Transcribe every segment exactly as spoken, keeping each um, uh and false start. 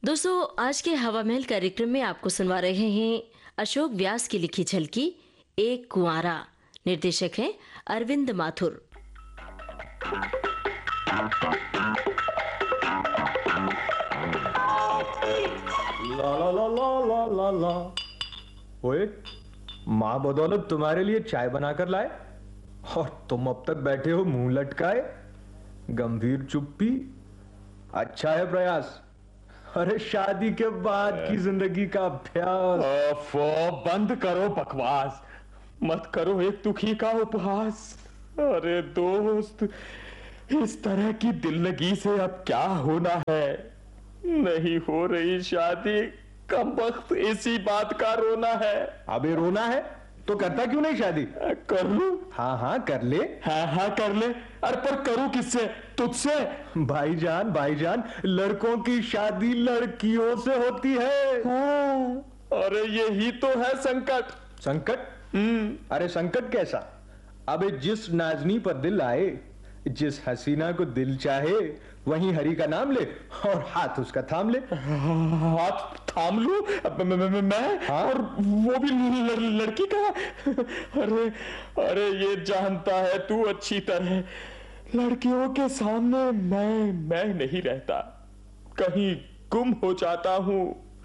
दोस्तों, आज के हवा महल कार्यक्रम में आपको सुनवा रहे हैं अशोक व्यास की लिखी झलकी एक कुंवारा। निर्देशक हैं अरविंद माथुर। ला ला ला ला ला ला ला। ओए, माँ बदौलत तुम्हारे लिए चाय बनाकर लाए और तुम अब तक बैठे हो मुंह लटकाए। गंभीर चुप्पी अच्छा है प्रयास। अरे शादी के बाद की जिंदगी का अभ्यास। ओफो, बंद करो बकवास, मत करो एक दुखी का उपहास। अरे दोस्त, इस तरह की दिल्लगी से अब क्या होना है। नहीं हो रही शादी, कम वक्त इसी बात का रोना है। अबे रोना है तो करता क्यों नहीं शादी? कर लूं? हाँ हाँ कर ले। हाँ हाँ कर ले। अरे पर करूं किससे? तुझसे? भाईजान भाईजान, लड़कों की शादी लड़कियों से होती है। हाँ, अरे यही तो है संकट। संकट? हम्म। अरे संकट कैसा? अबे जिस नाजनी पर दिल आए, जिस हसीना को दिल चाहे, वहीं हरि का नाम ले और हाथ उसका थाम ले। हाथ थाम लूं मैं? हाँ? और वो भी लड़, लड़की का? अरे अरे ये जानता है तू अच्छी तरह, लड़कियों के सामने मैं मैं नहीं रहता, कहीं गुम हो जाता हूं,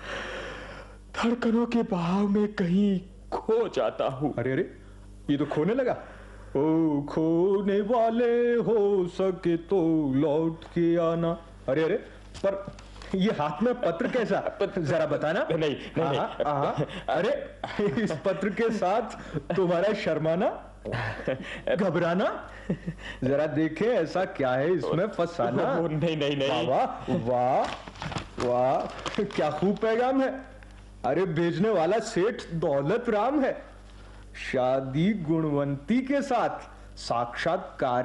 धड़कनों के बहाव में कहीं खो जाता हूं। अरे अरे, ये तो खोने लगा। ओ खोने वाले हो सके तो लौट के आना। अरे अरे, पर ये हाथ में पत्र कैसा? जरा बताना। नहीं नहीं, आहा, आहा, अरे इस पत्र के साथ तुम्हारा शर्माना, घबराना, जरा देखें ऐसा क्या है इसमें फसाना। नहीं नहीं नहीं। वाह वाह वाह, क्या खूब पैगाम है। अरे भेजने वाला सेठ दौलत राम है। शादी गुणवंती के साथ, साक्षात्कार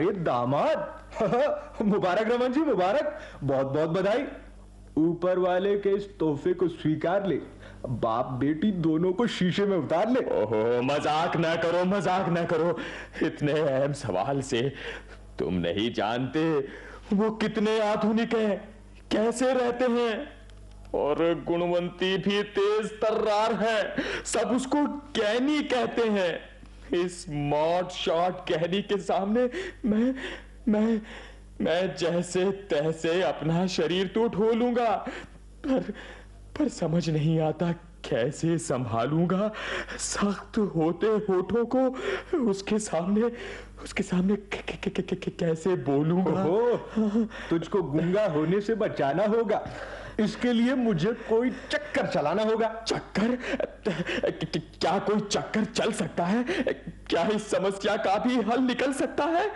दामाद। मुबारक रमन जी, मुबारक, बहुत बहुत बधाई। ऊपर वाले के इस तोहफे को स्वीकार ले, बाप बेटी दोनों को शीशे में उतार ले। ओहो, मजाक ना करो, मजाक ना करो इतने अहम सवाल से। तुम नहीं जानते वो कितने आधुनिक हैं, कैसे रहते हैं। और गुणवंती भी तेज तर्रार है, सब उसको गैनी कहते हैं। इस मॉड शॉट गैनी के सामने मैं मैं मैं जैसे तैसे अपना शरीर तो ढोलूंगा, पर पर समझ नहीं आता कैसे संभालूंगा सख्त होते होठों को उसके सामने उसके सामने कैसे बोलूंगा। ओहो, तुझको गूंगा होने से बचाना होगा, इसके लिए मुझे कोई चक्कर चलाना होगा। चक्कर? क्या कोई चक्कर चल सकता है? क्या इस समस्या का भी हल निकल सकता है?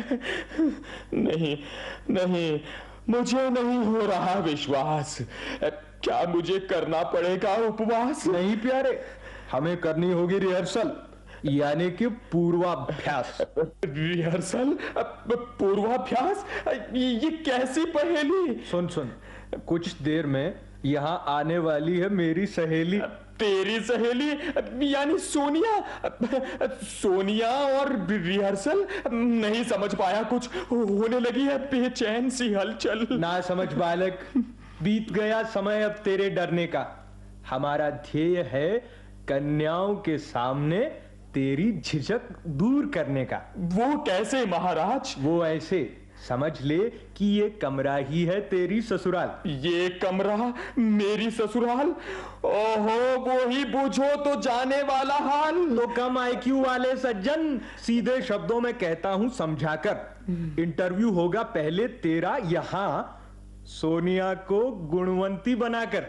नहीं नहीं, मुझे नहीं हो रहा विश्वास। क्या मुझे करना पड़ेगा उपवास? नहीं प्यारे, हमें करनी होगी रिहर्सल, यानी कि पूर्वाभ्यास। रिहर्सल? पूर्वाभ्यास? ये कैसी पहेली? सुन सुन, कुछ देर में यहाँ आने वाली है मेरी सहेली। तेरी सहेली यानी सोनिया? सोनिया और रिहर्सल? नहीं समझ पाया, कुछ होने लगी है बेचैन सी हलचल। ना समझ बालक, बीत गया समय अब तेरे डरने का। हमारा ध्येय है कन्याओं के सामने तेरी झिझक दूर करने का। वो कैसे महाराज? वो ऐसे समझ ले कि ये कमरा ही है तेरी ससुराल। ये कमरा मेरी ससुराल? ओहो, वो ही बुझो तो जाने वाला हाल। तो कम आईक्यू वाले सज्जन, सीधे शब्दों में कहता हूं समझाकर, इंटरव्यू होगा पहले तेरा यहां सोनिया को गुणवंती बनाकर।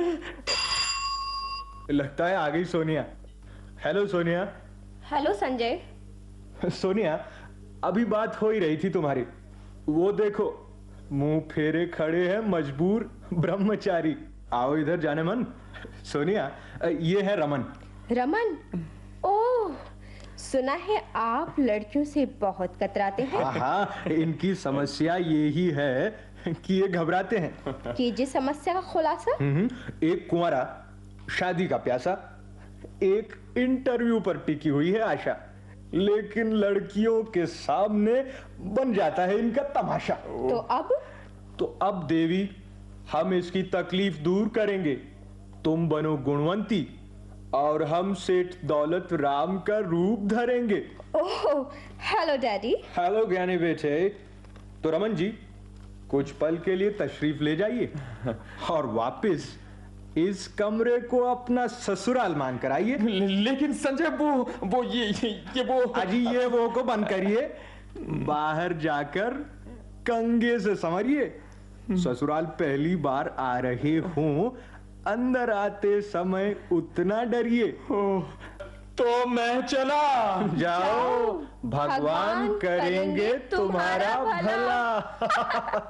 लगता है आ गई सोनिया। हेलो सोनिया। हेलो संजय। सोनिया, अभी बात हो ही रही थी तुम्हारी। वो देखो, मुंह फेरे खड़े हैं मजबूर ब्रह्मचारी। आओ इधर जाने मन। सोनिया, ये है रमन। रमन? ओह, सुना है आप लड़कियों से बहुत कतराते हैं। हाँ हाँ, इनकी समस्या यही है कि ये घबराते हैं। कीजिए समस्या का खुलासा। एक कुंवारा, शादी का प्यासा, एक इंटरव्यू पर टिकी हुई है आशा, लेकिन लड़कियों के सामने बन जाता है इनका तमाशा। तो अब तो अब देवी हम इसकी तकलीफ दूर करेंगे। तुम बनो गुणवंती और हम सेठ दौलत राम का रूप धरेंगे। ओह, हेलो डैडी। हेलो ज्ञानी बेटे। तो रमन जी, कुछ पल के लिए तशरीफ ले जाइए और वापस इस कमरे को अपना ससुराल मान कर आइए। लेकिन संजय, वो वो ये ये, ये वो अजी, ये वो को बंद करिए। बाहर जाकर कंगे से समझिए। ससुराल पहली बार आ रहे हों, अंदर आते समय उतना डरिए। तो मैं चला। जाओ, भगवान करेंगे तुम्हारा भला।